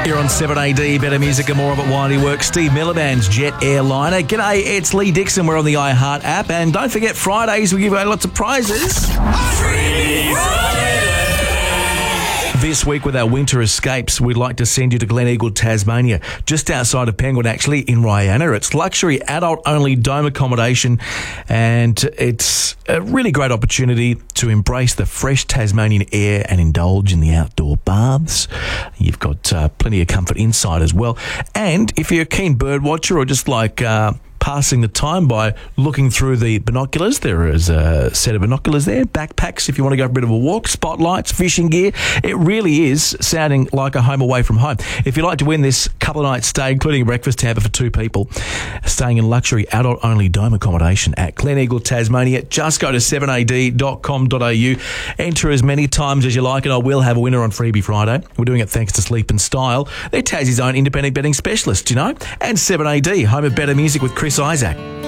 You're on 7AD, better music and more of it while you work. Steve Miliband's Jet Airliner. G'day, it's Lee Dixon. We're on the iHeart app. And don't forget, Fridays we give away lots of prizes. Free Friday! This week with our winter escapes, we'd like to send you to Gleneagle, Tasmania, just outside of Penguin, actually, in Rihanna. It's luxury, adult-only dome accommodation, and it's a really great opportunity to embrace the fresh Tasmanian air and indulge in the outdoor baths. You've got plenty of comfort inside as well. And if you're a keen bird watcher or just like passing the time by looking through the binoculars, there is a set of binoculars there, backpacks if you want to go for a bit of a walk, spotlights, fishing gear. It really is sounding like a home away from home. If you'd like to win this couple of nights stay, including a breakfast hamper for two people, staying in luxury adult-only dome accommodation at Gleneagle, Tasmania, just go to 7ad.com.au. Enter as many times as you like, and I will have a winner on Freebie Friday. We're doing it thanks to Sleep and Style. They're Tassie's own independent betting specialist, you know, and 7AD, home of better music with Chris Isaac.